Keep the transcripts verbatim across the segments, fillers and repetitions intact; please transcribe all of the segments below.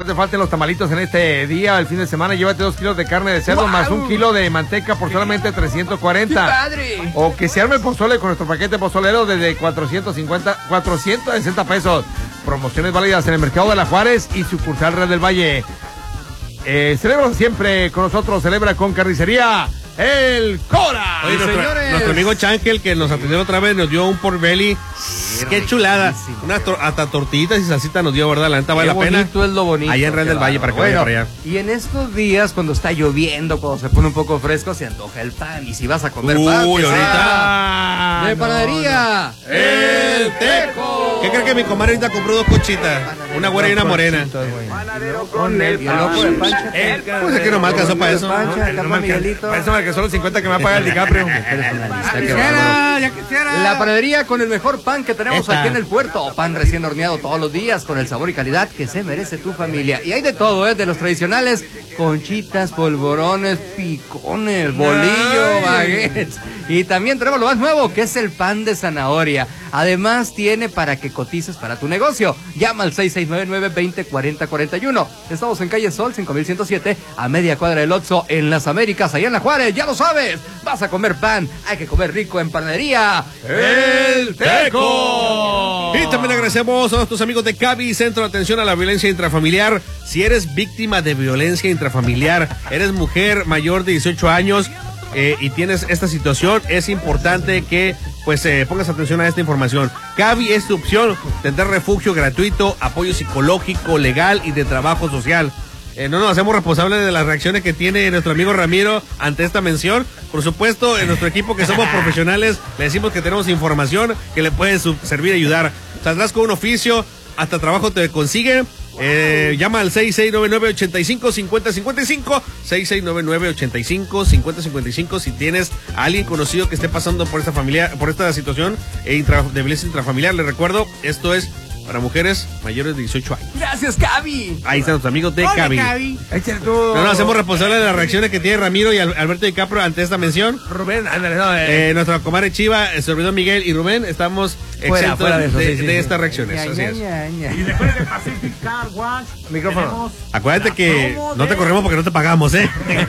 te falten los tamalitos en este día, el fin de semana. Llévate dos kilos de carne de cerdo, wow, más un kilo de manteca por solamente trescientos cuarenta. ¡Qué padre! O que se arme el pozole con nuestro paquete pozolero desde cuatrocientos cincuenta, cuatrocientos sesenta pesos. Promociones válidas en el Mercado de la Juárez y sucursal Real del Valle. Eh, celebra siempre con nosotros, celebra con Carnicería El Cora. Oye, nuestro, nuestro amigo Chankel, que nos atendió otra vez, nos dio un pork belly. Sí, qué chulada. Unas tor hasta tortillitas y salsita nos dio, ¿verdad? La neta vale la pena. Bonito es lo bonito. Allá en Real del Valle, para que bueno, vaya para allá. Y en estos días, cuando está lloviendo, cuando se pone un poco fresco, se antoja el pan. Y si vas a comer Uy, pan, Uy, ahorita. De panadería. No, no. El Teco. ¿Qué crees que mi comadre ahorita compró dos cochitas? Una güera y una morena. Panadero con el loco de Pancha. Pues es que no me alcanzó para eso. Para eso me alcanzó los cincuenta que me va a pagar el DiCaprio. Quisiera, ya quisiera. La panadería con el mejor pan que tenemos Esta. aquí en el puerto. Pan recién horneado todos los días con el sabor y calidad que se merece tu familia. Y hay de todo, ¿eh? De los tradicionales, conchitas, polvorones, picones, bolillo, baguettes. Y también tenemos lo más nuevo, que es el pan de zanahoria. Además, tiene para que cotices para tu negocio. Llama al seis seis nueve nueve, veinte, cuarenta, cuarenta y uno. Estamos en calle Sol, cinco mil ciento siete, a media cuadra del Oxxo, en Las Américas, allá en La Juárez. Ya lo sabes, vas a comer pan, hay que comer rico en panadería El Teco. Y también agradecemos a nuestros amigos de Cavi, Centro de Atención a la Violencia Intrafamiliar. Si eres víctima de violencia intrafamiliar, eres mujer mayor de dieciocho años, Eh, y tienes esta situación, es importante que pues eh, pongas atención a esta información. Cavi es tu opción, tendrá refugio gratuito, apoyo psicológico, legal y de trabajo social. Eh, no nos hacemos responsables de las reacciones que tiene nuestro amigo Ramiro ante esta mención. Por supuesto, en nuestro equipo, que somos profesionales, le decimos que tenemos información que le puede servir y ayudar. Saldrás con un oficio, hasta trabajo te consiguen. Eh, llama al seis seis nueve nueve, ocho cinco, cinco cero cinco cinco, seis seis nueve nueve, ocho cinco, cinco cero cinco cinco, si tienes a alguien conocido que esté pasando por esta familia, por esta situación eh, intra, de violencia intrafamiliar. Les recuerdo, esto es para mujeres mayores de dieciocho años. Gracias, Cavi. Ahí están los amigos de Cavi. Échale tú. No nos hacemos responsables de las reacciones que tiene Ramiro y Alberto DiCaprio ante esta mención. Rubén, ándale, no, eh. eh, nuestra comadre Chiva, el servidor Miguel y Rubén, estamos fuera, exentos fuera de, eso, de, sí, sí, de sí. estas reacciones. Ña, así ña, es. ña, ña. Y recuerden que Pacific Car Wash. Micrófono. Acuérdate que no te corremos porque no te pagamos, ¿eh? ¿La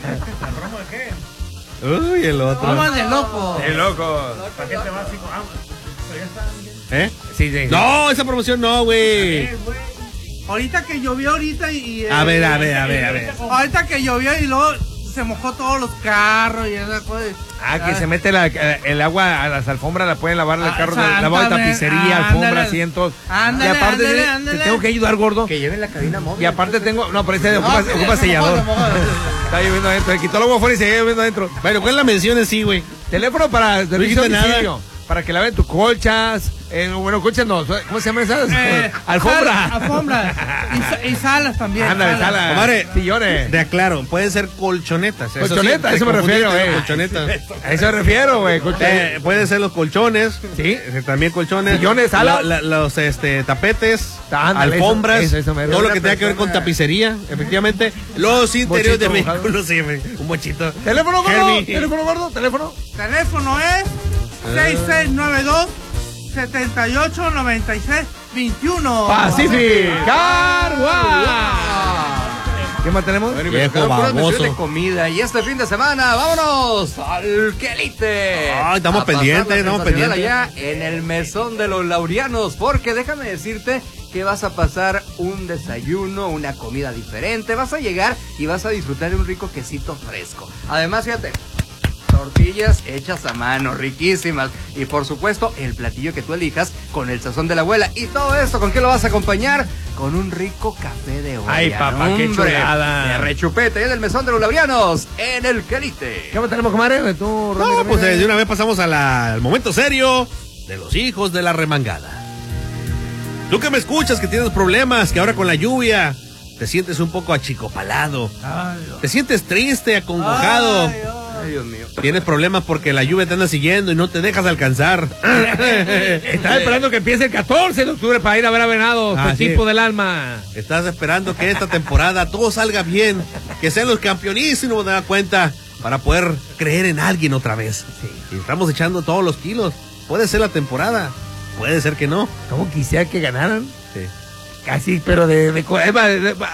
promo de qué? Uy, el otro. ¿Cómo de loco? El loco. Paquete básico. Ah, pero ya está. ¿Eh? Sí, sí. No, esa promoción no, güey. Eh, güey. Ahorita que llovió ahorita y... y A ver, a ver, a ver, a ver. Ahorita que llovió y luego se mojó todos los carros y esa cosa. Ah, que se mete la, el agua a las alfombras, la pueden lavar el Ah, carro, de lavado de tapicería, ándale, alfombra, asientos. ándale, y aparte ándale, te- ándale. te tengo que ayudar, gordo. Que lleven la cabina móvil. Y aparte tengo, no, pero ese ocupa, No, ocupa se sellador. mojó, se mojó. Está lloviendo adentro, le quitó el agua afuera y seguía lloviendo adentro. Bueno, ¿cuál es la mención en sí, güey? Teléfono para servicio a dijiste nada. domicilio, para que laven tus colchas, eh, bueno, colchas no, ¿cómo se llaman esas? Eh, Alfombra. sal- Alfombra. Y, sa- y salas también. Ándale, salas. sala. Comadre, sillones. De aclaro, pueden ser colchonetas. eso Colchoneta, sí, eso te me refiero, confundiste, eh. Colchonetas. A eso me refiero, güey. colchas. Eh, pueden ser los colchones, Sí. eh, también colchones, Sillones, salas. la- la- los este, tapetes, Ándale, alfombras, eso, eso, eso mero. todo lo Una que tenga que ver con persona- tapicería, efectivamente, los interiores de Bochito mojado. vehículos, sí, güey, un bochito. Teléfono gordo, Herbie. teléfono gordo, teléfono. Teléfono es seis seis nueve dos, siete ocho, nueve seis, dos uno. Pacific Car Wash. ¿Qué más tenemos? Viejo Puras menciones baboso. de comida. Y este fin de semana, vámonos al Quelite. Ay, estamos A pasar pendientes, la estamos sensacional pendientes. allá en el mesón de los Laureanos. Porque déjame decirte que vas a pasar un desayuno, una comida diferente. Vas a llegar y vas a disfrutar de un rico quesito fresco. Además, fíjate, tortillas hechas a mano, riquísimas. Y por supuesto, el platillo que tú elijas con el sazón de la abuela. Y todo esto, ¿con qué lo vas a acompañar? Con un rico café de olla. Ay, papá, qué Hombre, chulada. de rechupete, en el mesón de los Laureanos, en el Quelite. ¿Qué más tenemos, comadre? Tú, Ronnie, No, pues Ronnie. eh, de una vez pasamos a la- al momento serio de los hijos de la remangada. Tú que me escuchas, que tienes problemas, que ahora con la lluvia te sientes un poco achicopalado, Ay, Dios. te sientes triste, acongojado. Ay, ay. Ay, Dios mío. Tienes problemas porque la lluvia te anda siguiendo y no te dejas alcanzar. Estaba esperando que empiece el catorce de octubre para ir a ver a Venados, Ah, el sí. tipo del alma. Estás esperando que esta temporada todo salga bien, que sean los campeonísimos de la cuenta para poder creer en alguien otra vez. Y estamos echando todos los kilos. Puede ser la temporada, puede ser que no. ¿Cómo quisiera que ganaran? Sí. Casi, pero de... de, de- de-